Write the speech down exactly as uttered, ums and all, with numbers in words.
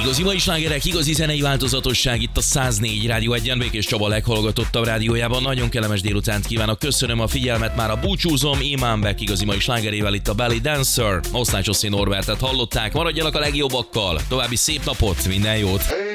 Igazi mai slágerek, igazi zenei változatosság itt a száz négy Rádió egyen, Békés Csaba leghallgatottabb rádiójában. Nagyon kellemes délutánt kívánok, köszönöm a figyelmet, már a búcsúzom. Iman Beck igazi mai slágerével itt a Belly Dancer. Osztálycsosszé Norbertet hallották, maradjanak a legjobbakkal. További szép napot, minden jót!